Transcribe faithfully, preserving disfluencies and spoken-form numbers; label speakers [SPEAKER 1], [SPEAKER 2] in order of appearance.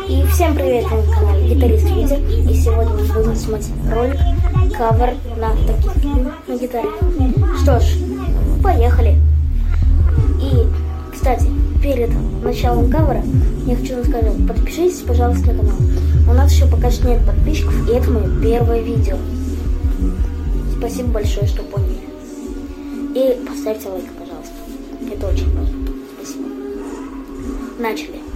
[SPEAKER 1] И всем привет, на канале Гитарист Витя. И сегодня мы будем смотреть ролик кавер на таких на гитаре. Что ж, поехали. И, кстати, перед началом кавера я хочу сказать, подпишитесь, пожалуйста, на канал. У нас еще пока что нет подписчиков, и это мое первое видео. Спасибо большое, что поняли. И поставьте лайк, пожалуйста. Это очень важно. Спасибо. Начали.